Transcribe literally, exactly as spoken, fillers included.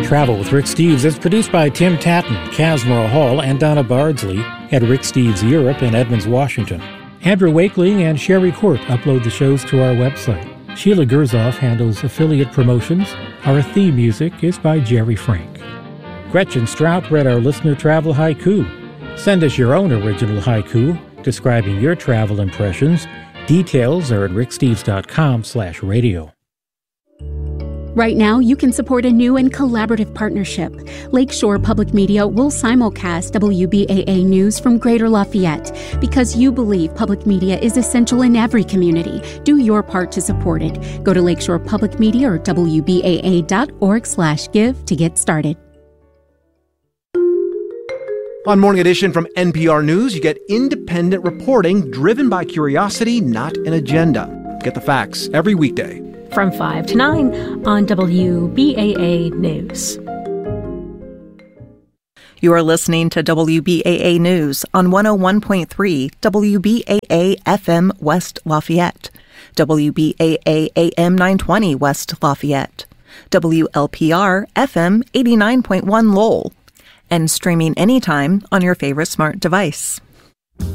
Travel with Rick Steves is produced by Tim Tatton, Casmara Hall, and Donna Bardsley at Rick Steves Europe in Edmonds, Washington. Andrew Wakeling and Sherry Court upload the shows to our website. Sheila Gerzoff handles affiliate promotions. Our theme music is by Jerry Frank. Gretchen Strout read our listener travel haiku. Send us your own original haiku describing your travel impressions. Details are at ricksteves.com slash radio. Right now, you can support a new and collaborative partnership. Lakeshore Public Media will simulcast W B A A News from Greater Lafayette because you believe public media is essential in every community. Do your part to support it. Go to Lakeshore Public Media or W B A A dot org slash give to get started. On Morning Edition from N P R News, you get independent reporting driven by curiosity, not an agenda. Get the facts every weekday from five to nine on W B A A News. You are listening to W B A A News on one oh one point three W B A A F M West Lafayette, W B A A A M nine twenty West Lafayette, W L P R F M eighty-nine point one Lowell, and streaming anytime on your favorite smart device.